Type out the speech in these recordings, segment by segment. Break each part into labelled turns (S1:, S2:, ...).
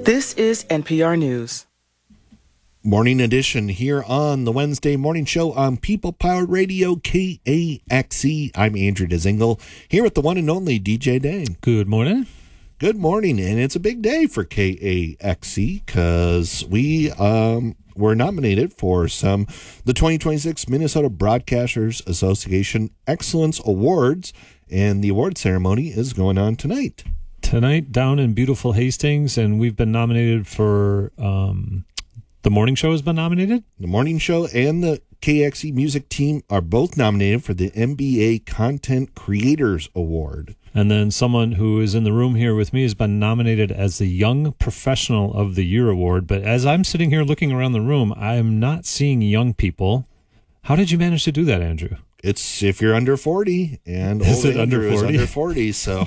S1: This is NPR News.
S2: Morning edition here on the Wednesday morning show on People Powered Radio KAXE. I'm Andrew Dezingle here with the one and only DJ Dang.
S3: Good morning.
S2: Good morning, and it's a big day for KAXE because we were nominated for the 2026 Minnesota Broadcasters Association Excellence Awards, and the award ceremony is going on tonight.
S3: Tonight down in beautiful Hastings, and we've been nominated for the morning show has been nominated.
S2: The morning show and the KAXE music team are both nominated for the NBA Content Creators Award.
S3: And then someone who is in the room here with me has been nominated as the Young Professional of the Year Award. But as I'm sitting here looking around the room, I am not seeing young people. How did you manage to do that, Andrew?
S2: It's if you're under 40, and
S3: is
S2: old
S3: it
S2: Andrew
S3: under 40?
S2: Is under 40, so.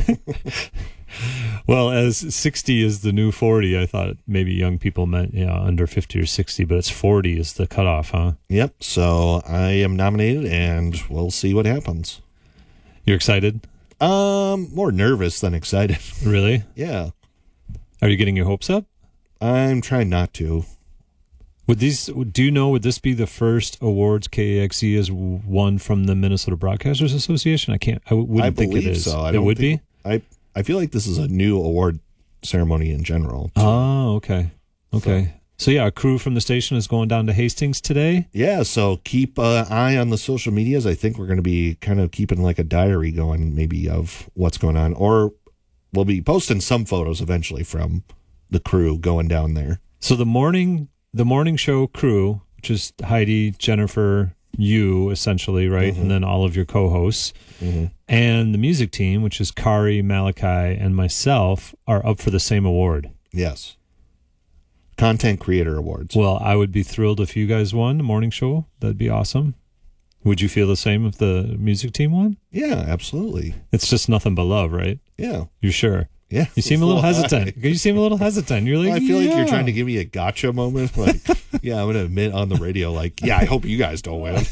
S3: Well, as 60 is the new 40, I thought maybe young people meant under 50 or 60, but it's 40 is the cutoff, huh?
S2: Yep, so I am nominated, and we'll see what happens.
S3: You're excited?
S2: More nervous than excited.
S3: Really?
S2: Yeah.
S3: Are you getting your hopes up?
S2: I'm trying not to.
S3: Would this be the first awards KAXE has won from the Minnesota Broadcasters Association? I wouldn't think it is.
S2: So.
S3: It would be?
S2: I feel like this is a new award ceremony in general.
S3: Oh, okay. Okay. So yeah, a crew from the station is going down to Hastings today.
S2: Yeah, so keep an eye on the social medias. I think we're going to be kind of keeping like a diary going maybe of what's going on. Or we'll be posting some photos eventually from the crew going down there.
S3: So the morning show crew, which is Heidi, Jennifer, you essentially, right?
S2: Mm-hmm.
S3: And then all of your co-hosts. Mm-hmm. And the music team, which is Kari, Malachi, and myself, are up for the same award.
S2: Yes. Content Creator Awards.
S3: Well, I would be thrilled if you guys won the morning show. That'd be awesome. Would you feel the same if the music team won?
S2: Yeah, absolutely.
S3: It's just nothing but love, right?
S2: Yeah.
S3: You're sure?
S2: Yeah.
S3: You seem a little hesitant. You seem a little hesitant. You're like,
S2: well, I feel like you're trying to give me a gotcha moment. Like, yeah, I'm going to admit on the radio, like, yeah, I hope you guys don't win.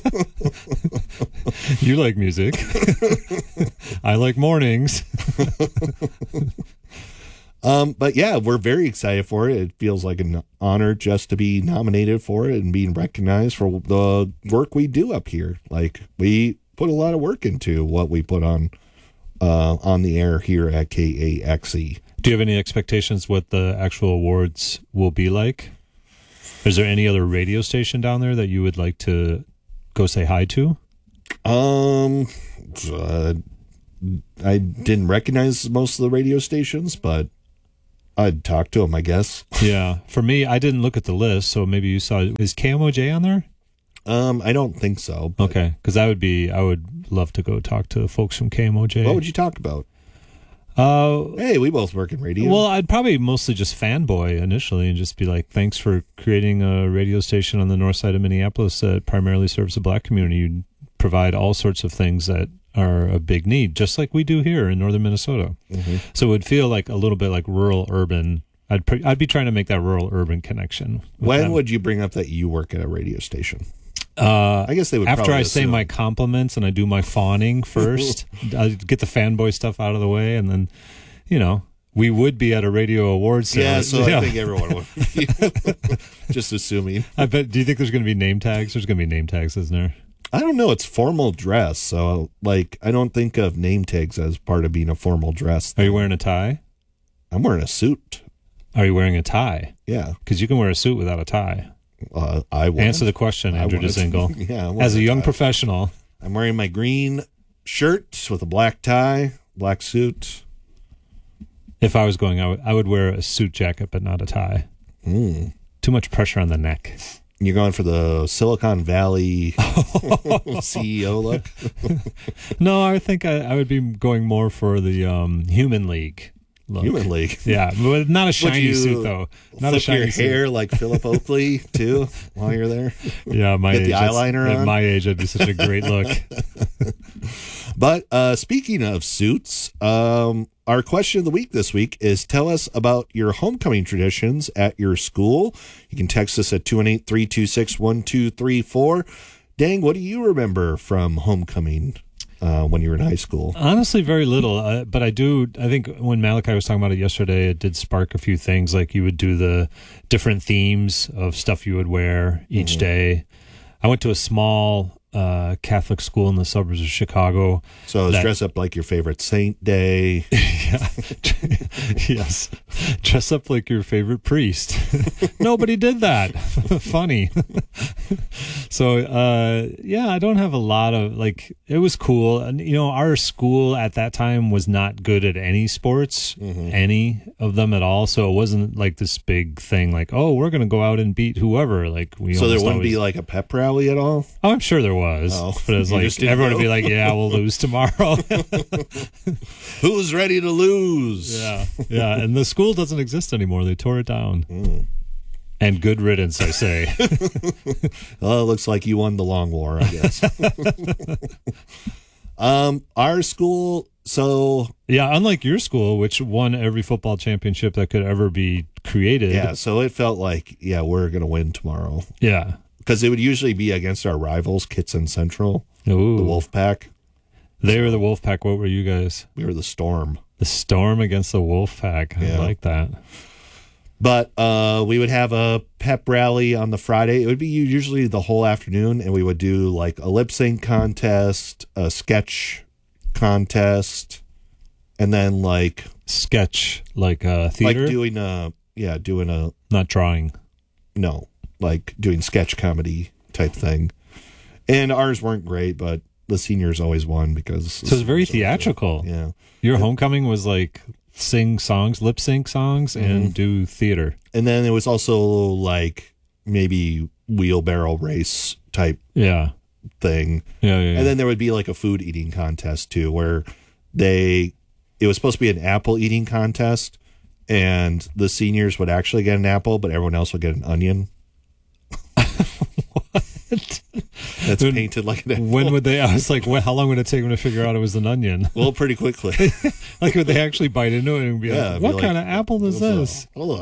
S3: You like music. I like mornings.
S2: But yeah, we're very excited for it. It feels like an honor just to be nominated for it and being recognized for the work we do up here. Like, we put a lot of work into what we put on the air here at KAXE.
S3: Do you have any expectations what the actual awards will be like? Is there any other radio station down there that you would like to go say hi to?
S2: I didn't recognize most of the radio stations, but I'd talk to them, I guess.
S3: Yeah. For me, I didn't look at the list, so maybe you saw. Is KMOJ on there?
S2: I don't think so.
S3: But. Okay, because I would love to go talk to folks from KMOJ.
S2: What would you talk about? Hey, we both work in radio.
S3: Well, I'd probably mostly just fanboy initially and just be like, thanks for creating a radio station on the north side of Minneapolis that primarily serves the black community. You provide all sorts of things that are a big need, just like we do here in northern Minnesota. Mm-hmm. So it would feel like a little bit like rural urban. I'd be trying to make that rural urban connection.
S2: When would you bring up that you work at a radio station?
S3: I
S2: guess they would.
S3: After I
S2: assume.
S3: say my compliments and I do my fawning first, I get the fanboy stuff out of the way, and then, we would be at a radio awards.
S2: Yeah, so I think everyone would. Just assuming.
S3: I bet. Do you think there's going to be name tags? There's going to be name tags, isn't there?
S2: I don't know. It's formal dress, so I don't think of name tags as part of being a formal dress.
S3: Are you wearing a tie?
S2: I'm wearing a suit.
S3: Are you wearing a tie?
S2: Yeah,
S3: because you can wear a suit without a tie.
S2: I won't.
S3: Answer the question, Andrew Dezingle.
S2: Yeah,
S3: as a young professional,
S2: I'm wearing my green shirt with a black tie, black suit.
S3: If I was going, I would wear a suit jacket, but not a tie. Too much pressure on the neck.
S2: You're going for the Silicon Valley CEO look?
S3: No, I think I would be going more for the Human League look.
S2: Human League.
S3: Yeah, but not a shiny suit, though. Not a shiny
S2: your hair
S3: suit.
S2: Like Philip Oakley, too, while you're there?
S3: Yeah,
S2: Get the eyeliner on?
S3: At my age, that'd be such a great look.
S2: But speaking of suits, our question of the week this week is tell us about your homecoming traditions at your school. You can text us at 218-326-1234. Dang, what do you remember from homecoming? when you were in high school?
S3: Honestly, very little. But I think when Malachi was talking about it yesterday, it did spark a few things. Like you would do the different themes of stuff you would wear each day. I went to a small Catholic school in the suburbs of Chicago.
S2: So it was dress up like your favorite saint day.
S3: Yeah. Yes. Dress up like your favorite priest. Nobody did that. Funny. So, I don't have a lot of, it was cool. And, our school at that time was not good at any sports, any of them at all. So it wasn't like this big thing like, oh, we're going to go out and beat whoever.
S2: So there wouldn't be like a pep rally at all?
S3: Oh, I'm sure there was.
S2: Oh.
S3: But it was like, everyone would be like, yeah, we'll lose tomorrow.
S2: Who's ready to lose?
S3: Yeah. Yeah. And the school doesn't exist anymore. They tore it down. And good riddance, I say.
S2: Well, it looks like you won the long war, I guess. Our school,
S3: yeah, unlike your school, which won every football championship that could ever be created.
S2: Yeah, so it felt like, we're going to win tomorrow.
S3: Yeah.
S2: Because it would usually be against our rivals, Kitson Central,
S3: Ooh.
S2: the Wolfpack.
S3: They were the Wolfpack. What were you guys?
S2: We were the Storm.
S3: The Storm against the Wolfpack. I like that.
S2: But we would have a pep rally on the Friday. It would be usually the whole afternoon, and we would do like a lip sync contest, a sketch contest, and then
S3: sketch, theater?
S2: Like doing a
S3: not drawing.
S2: No, like doing sketch comedy type thing. And ours weren't great, but the seniors always won because...
S3: So it's very theatrical.
S2: Yeah.
S3: Your homecoming was like sing songs, lip sync songs, and do theater.
S2: And then it was also like maybe wheelbarrow race type thing.
S3: Yeah.
S2: And then there would be like a food eating contest too, where it was supposed to be an apple eating contest, and the seniors would actually get an apple, but everyone else would get an onion.
S3: What?
S2: That's painted like an apple.
S3: When would they? I was like, how long would it take them to figure out it was an onion?
S2: Well, pretty quickly.
S3: Like, would they actually bite into it and be like, what kind of apple is this?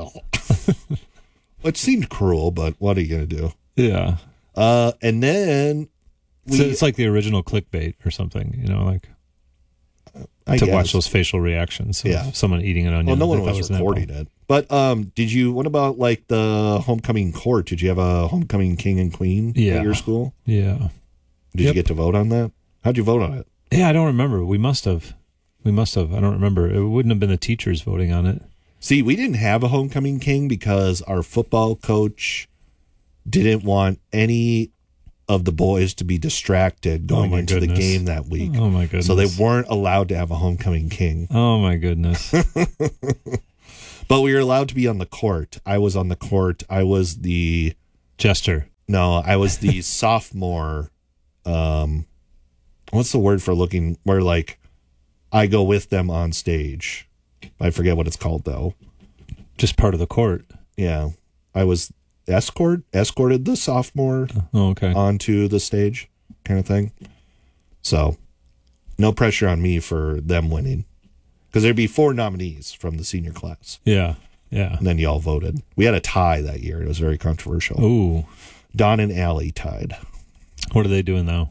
S2: Which seemed cruel, but what are you going to do?
S3: Yeah.
S2: And then...
S3: it's like the original clickbait or something, to watch those facial reactions of someone eating an onion.
S2: Well, no one was recording it. But what about like the homecoming court? Did you have a homecoming king and queen at your school?
S3: Yeah.
S2: Did you get to vote on that? How'd you vote on it?
S3: Yeah, I don't remember. We must have. I don't remember. It wouldn't have been the teachers voting on it.
S2: See, we didn't have a homecoming king because our football coach didn't want any of the boys to be distracted going into the game that week.
S3: Oh, my goodness.
S2: So they weren't allowed to have a homecoming king.
S3: Oh, my goodness.
S2: But we were allowed to be on the court. I was on the court. I was the...
S3: Jester.
S2: No, I was the sophomore... what's the word for looking... Where, I go with them on stage. I forget what it's called, though.
S3: Just part of the court.
S2: Yeah. I was... escorted the sophomore onto the stage kind of thing. So no pressure on me for them winning, because there'd be 4 nominees from the senior class.
S3: Yeah.
S2: And then y'all voted. We had a tie that year. It was very controversial.
S3: Ooh.
S2: Don and Allie tied.
S3: What are they doing now?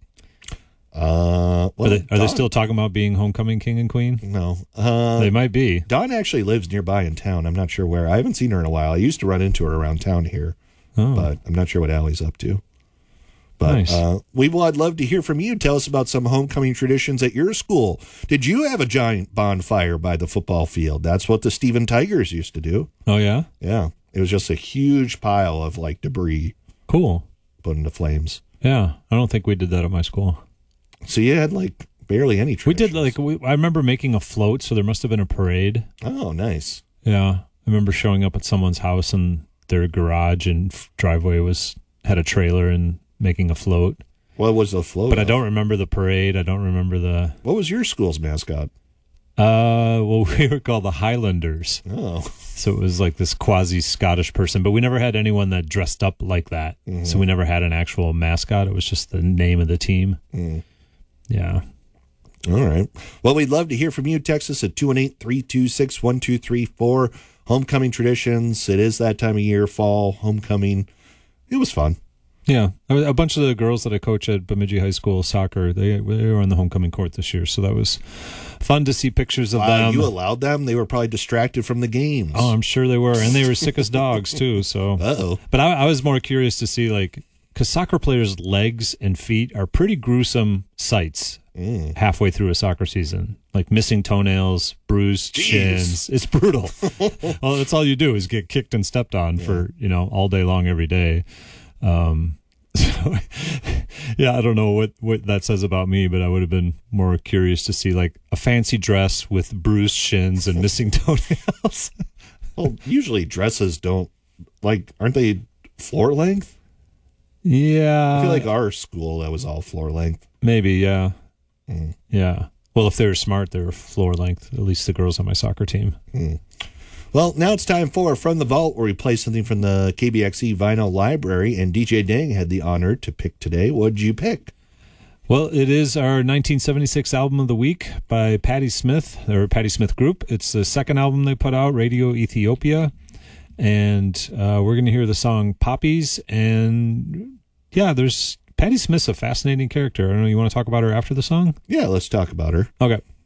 S3: Are they still talking about being homecoming king and queen?
S2: No.
S3: They might be.
S2: Dawn actually lives nearby in town. I'm not sure where. I haven't seen her in a while. I used to run into her around town here, but I'm not sure what Allie's up to. But
S3: nice.
S2: I'd love to hear from you. Tell us about some homecoming traditions at your school. Did you have a giant bonfire by the football field? That's what the Stephen Tigers used to do.
S3: Oh, yeah?
S2: Yeah. It was just a huge pile of debris.
S3: Cool.
S2: Put into flames.
S3: Yeah. I don't think we did that at my school.
S2: So you had barely any traditions.
S3: We did I remember making a float, so there must have been a parade.
S2: Oh, nice.
S3: Yeah. I remember showing up at someone's house and their garage and driveway had a trailer and making a float.
S2: What was the float?
S3: But I don't remember the parade. I don't remember the...
S2: What was your school's mascot?
S3: Well, we were called the Highlanders.
S2: Oh.
S3: So it was like this quasi-Scottish person, but we never had anyone that dressed up like that. Mm-hmm. So we never had an actual mascot. It was just the name of the team. Mm. Yeah.
S2: All right. Well, we'd love to hear from you. Text us at 218-326-1234. Homecoming traditions. It is that time of year, fall, homecoming. It was fun.
S3: Yeah, a bunch of the girls that I coach at Bemidji High School soccer, they were on the homecoming court this year, so that was fun to see pictures of them.
S2: You allowed them? They were probably distracted from the games.
S3: Oh, I'm sure they were, and they were sick as dogs too. So,
S2: Uh-oh.
S3: But I was more curious to see, like, because soccer players' legs and feet are pretty gruesome sights halfway through a soccer season, like missing toenails, bruised shins. It's brutal. Well, that's all you do is get kicked and stepped on for all day long, every day. So, yeah, I don't know what that says about me, but I would have been more curious to see like a fancy dress with bruised shins and missing toenails.
S2: Well, usually dresses aren't they floor length?
S3: Yeah.
S2: I feel like our school, that was all floor length.
S3: Maybe, yeah. Yeah. Well, if they were smart, they were floor length, at least the girls on my soccer team.
S2: Well, now it's time for From the Vault, where we play something from the KBXE Vinyl Library, and DJ Dang had the honor to pick today. What did you pick?
S3: Well, it is our 1976 album of the week by Patti Smith, or Patti Smith Group. It's the second album they put out, Radio Ethiopia, and we're going to hear the song Poppies, and yeah, Patti Smith's a fascinating character. I don't know, you want to talk about her after the song?
S2: Yeah, let's talk about her.
S3: Okay.